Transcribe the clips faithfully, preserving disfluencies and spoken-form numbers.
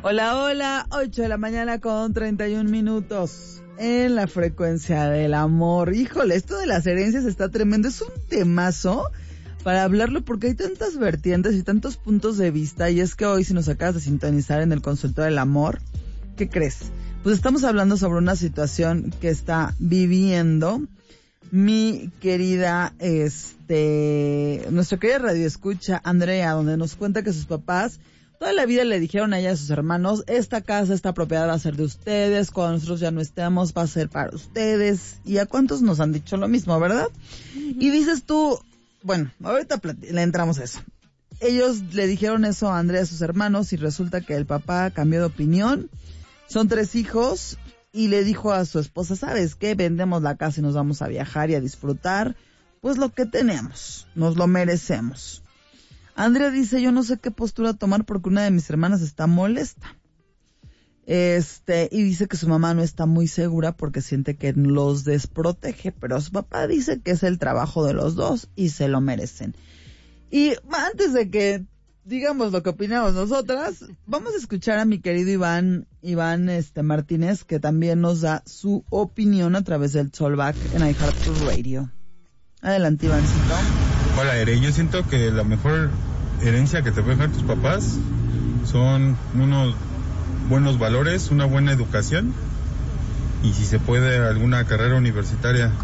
Hola, hola, ocho de la mañana con treinta y un minutos en la frecuencia del amor. Híjole, esto de las herencias está tremendo, es un temazo para hablarlo porque hay tantas vertientes y tantos puntos de vista, y es que hoy, si nos acabas de sintonizar en el consultorio del amor, ¿qué crees? Pues estamos hablando sobre una situación que está viviendo mi querida, este, nuestra querida radioescucha Andrea, donde nos cuenta que sus papás toda la vida le dijeron a ella y a sus hermanos: esta casa, esta propiedad va a ser de ustedes, cuando nosotros ya no estemos va a ser para ustedes. ¿Y a cuántos nos han dicho lo mismo, verdad? Uh-huh. Y dices tú, bueno, ahorita le entramos a eso. Ellos le dijeron eso a Andrea y a sus hermanos, y resulta que el papá cambió de opinión. Son tres hijos, y le dijo a su esposa: ¿sabes qué? Vendemos la casa y nos vamos a viajar y a disfrutar pues lo que tenemos, nos lo merecemos. Andrea dice: yo no sé qué postura tomar porque una de mis hermanas está molesta. Este, y dice que su mamá no está muy segura porque siente que los desprotege, pero su papá dice que es el trabajo de los dos y se lo merecen. Y antes de que digamos lo que opinamos nosotras, vamos a escuchar a mi querido Iván, Iván este Martínez, que también nos da su opinión a través del Soulback en iHeartRadio. Adelante, Ivancito. Hola, Ere, yo siento que la mejor herencia que te pueden dejar tus papás son unos buenos valores, una buena educación y, si se puede, alguna carrera universitaria.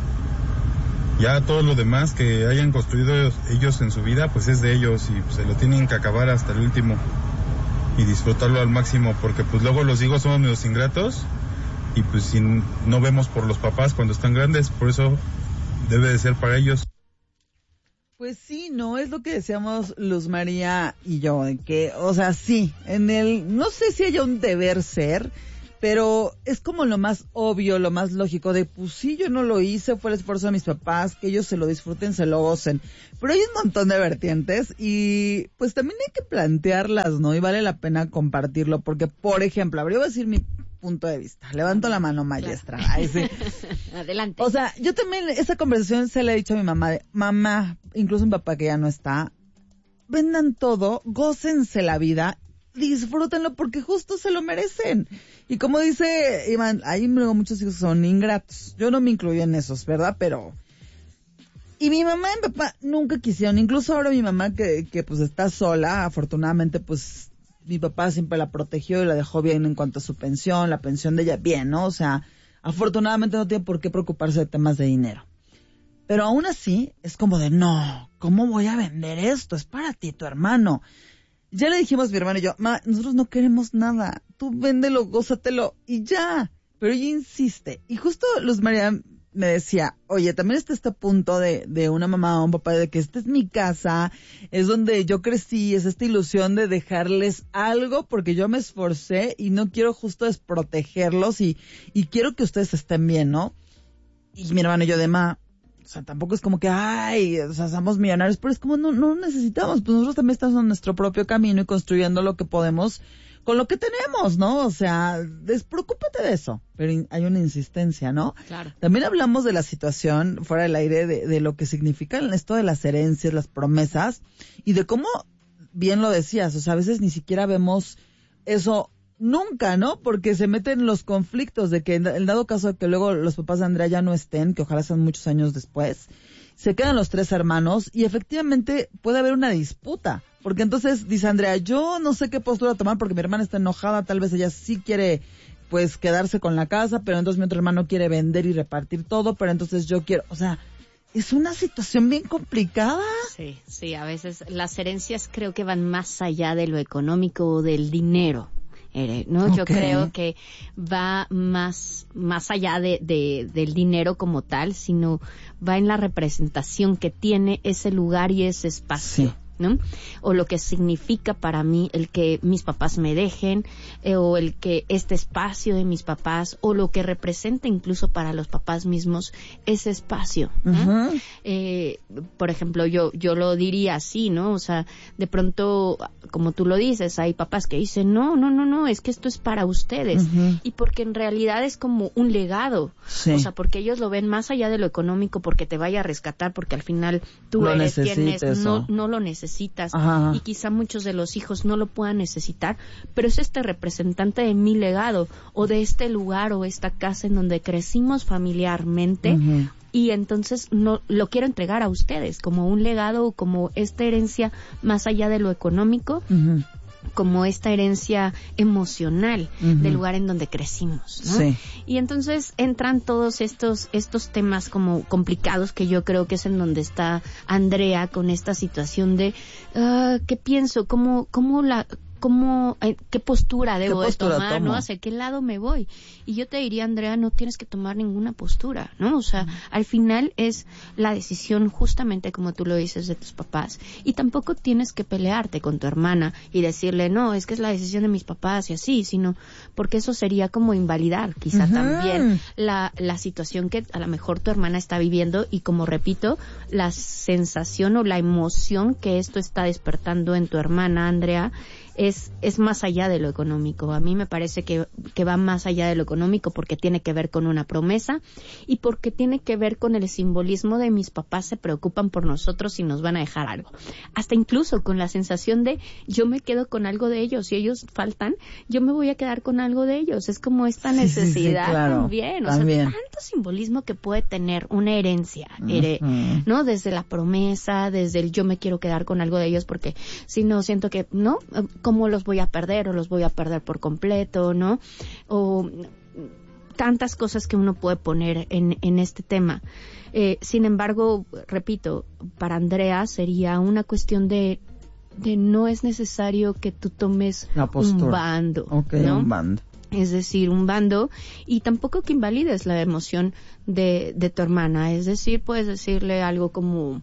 Ya todo lo demás que hayan construido ellos en su vida, pues es de ellos, y pues se lo tienen que acabar hasta el último y disfrutarlo al máximo, porque pues luego los hijos somos medio ingratos y pues si no vemos por los papás cuando están grandes, por eso debe de ser para ellos. Pues sí, no, es lo que decíamos Luz María y yo, de que, o sea, sí, en el, no sé si haya un deber ser, pero es como lo más obvio, lo más lógico de, pues sí, yo no lo hice, fue el esfuerzo de mis papás, que ellos se lo disfruten, se lo gocen. Pero hay un montón de vertientes y pues también hay que plantearlas, ¿no? Y vale la pena compartirlo, porque, por ejemplo, habría que decir mi punto de vista. Levanto la mano, maestra. Claro. Ay, sí. Adelante. O sea, yo también, esa conversación se la he dicho a mi mamá, de, mamá, incluso mi papá que ya no está, vendan todo, gócense la vida, disfrútenlo porque justo se lo merecen. Y como dice Iván, hay luego muchos hijos que son ingratos. Yo no me incluyo en esos, ¿verdad? Pero... Y mi mamá y mi papá nunca quisieron, incluso ahora mi mamá que, que pues está sola, afortunadamente pues mi papá siempre la protegió y la dejó bien en cuanto a su pensión, la pensión de ella bien, ¿no? O sea, afortunadamente no tiene por qué preocuparse de temas de dinero. Pero aún así es como de, no, ¿cómo voy a vender esto? Es para ti, tu hermano. Ya le dijimos mi hermano y yo, ma, nosotros no queremos nada, tú véndelo, gózatelo y ya. Pero ella insiste. Y justo Luz María me decía, oye, también está este punto de, de una mamá o un papá de que esta es mi casa, es donde yo crecí, es esta ilusión de dejarles algo porque yo me esforcé y no quiero justo desprotegerlos y, y quiero que ustedes estén bien, ¿no? Y mi hermano y yo de ma, o sea, tampoco es como que, ay, o sea, somos millonarios, pero es como, no, no necesitamos, pues nosotros también estamos en nuestro propio camino y construyendo lo que podemos con lo que tenemos, ¿no? O sea, despreocúpate de eso, pero hay una insistencia, ¿no? Claro. También hablamos de la situación fuera del aire, de, de lo que significan esto de las herencias, las promesas, y de cómo, bien lo decías, o sea, a veces ni siquiera vemos eso nunca, ¿no? Porque se meten los conflictos de que en el dado caso de que luego los papás de Andrea ya no estén, que ojalá sean muchos años después, se quedan los tres hermanos y efectivamente puede haber una disputa. Porque entonces dice Andrea, yo no sé qué postura tomar porque mi hermana está enojada, tal vez ella sí quiere pues quedarse con la casa, pero entonces mi otro hermano quiere vender y repartir todo, pero entonces yo quiero, o sea, es una situación bien complicada. Sí, sí, a veces las herencias creo que van más allá de lo económico o del dinero. ¿no? Okay. Yo creo que va más más allá de, de del dinero como tal, sino va en la representación que tiene ese lugar y ese espacio. Sí. ¿No? O lo que significa para mí el que mis papás me dejen, eh, o el que este espacio de mis papás, o lo que representa incluso para los papás mismos ese espacio, ¿no? Uh-huh. Eh, por ejemplo, yo yo lo diría así, ¿no? O sea, de pronto, como tú lo dices, hay papás que dicen, no, no, no, no, es que esto es para ustedes, uh-huh. y porque en realidad es como un legado, sí. O sea, porque ellos lo ven más allá de lo económico, porque te vaya a rescatar, porque al final tú lo eres quien es, no, no lo necesitas. necesitas. Ajá. Y quizá muchos de los hijos no lo puedan necesitar, pero es este representante de mi legado o de este lugar o esta casa en donde crecimos familiarmente. Uh-huh. Y entonces no lo quiero entregar a ustedes como un legado, como esta herencia más allá de lo económico. Uh-huh. Como esta herencia emocional uh-huh. del lugar en donde crecimos, ¿no? Sí. Y entonces entran todos estos estos temas como complicados que yo creo que es en donde está Andrea con esta situación de uh, ¿qué pienso? ¿Cómo, cómo la... cómo, eh, qué postura debo ¿Qué postura de tomar, tomo? ¿no? ¿Hacia qué lado me voy? Y yo te diría, Andrea, no tienes que tomar ninguna postura, ¿no? O sea, uh-huh. al final es la decisión justamente como tú lo dices de tus papás. Y tampoco tienes que pelearte con tu hermana y decirle, no, es que es la decisión de mis papás y así, sino porque eso sería como invalidar quizá uh-huh. también la, la situación que a lo mejor tu hermana está viviendo y como repito, la sensación o la emoción que esto está despertando en tu hermana, Andrea, es es más allá de lo económico. A mí me parece que, que va más allá de lo económico porque tiene que ver con una promesa y porque tiene que ver con el simbolismo de mis papás se preocupan por nosotros y nos van a dejar algo. Hasta incluso con la sensación de yo me quedo con algo de ellos. Si ellos faltan, yo me voy a quedar con algo de ellos. Es como esta necesidad sí, sí, sí, claro. también. O también. sea, tanto simbolismo que puede tener una herencia, uh-huh. ¿no? Desde la promesa, desde el yo me quiero quedar con algo de ellos porque si no siento que, ¿no? ¿Cómo los voy a perder o los voy a perder por completo, no? O tantas cosas que uno puede poner en, en este tema. Eh, sin embargo, repito, para Andrea sería una cuestión de, de no es necesario que tú tomes un bando, okay, ¿no? un bando. Es decir, un bando, y tampoco que invalides la emoción de, de tu hermana. Es decir, puedes decirle algo como...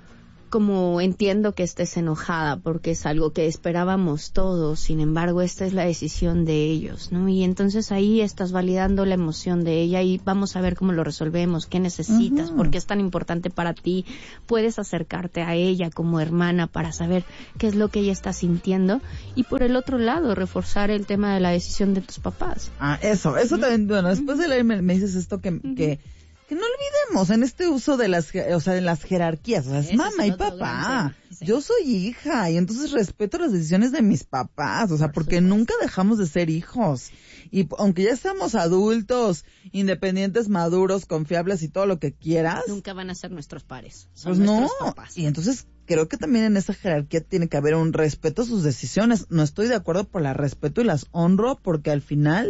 como entiendo que estés enojada porque es algo que esperábamos todos, sin embargo esta es la decisión de ellos, ¿no? Y entonces ahí estás validando la emoción de ella y vamos a ver cómo lo resolvemos, qué necesitas, uh-huh. por qué es tan importante para ti, puedes acercarte a ella como hermana para saber qué es lo que ella está sintiendo y por el otro lado reforzar el tema de la decisión de tus papás. Ah, eso, eso uh-huh. también, bueno, después de leer me, me dices esto que... Uh-huh. que Que no olvidemos en este uso de las, o sea, de las jerarquías, o sea, es Ese mamá es y papá, sí. yo soy hija y entonces respeto las decisiones de mis papás, o sea, Por porque supuesto. nunca dejamos de ser hijos y aunque ya estamos adultos, independientes, maduros, confiables y todo lo que quieras, nunca van a ser nuestros pares, son pues nuestros no, papás. Y entonces creo que también en esa jerarquía tiene que haber un respeto a sus decisiones, no estoy de acuerdo, pero las respeto y las honro porque al final